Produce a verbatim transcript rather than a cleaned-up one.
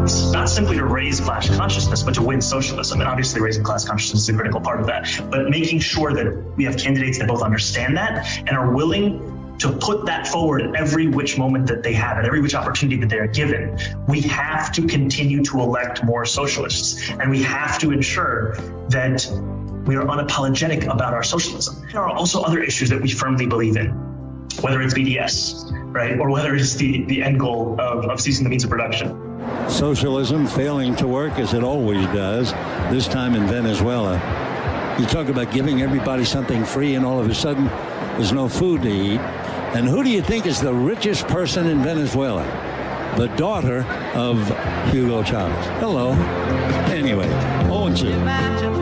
efforts, not simply to raise class consciousness, but to win socialism. And obviously raising class consciousness is a critical part of that. But making sure that we have candidates that both understand that and are willing to put that forward at every which moment that they have, at every which opportunity that they are given. We have to continue to elect more socialists, and we have to ensure that we are unapologetic about our socialism. There are also other issues that we firmly believe in, whether it's B D S, right, or whether it's the, the end goal of, of ceasing the means of production. Socialism failing to work as it always does, this time in Venezuela. You talk about giving everybody something free and all of a sudden there's no food to eat. And who do you think is the richest person in Venezuela? The daughter of Hugo Chavez. Hello. Anyway, oh and two.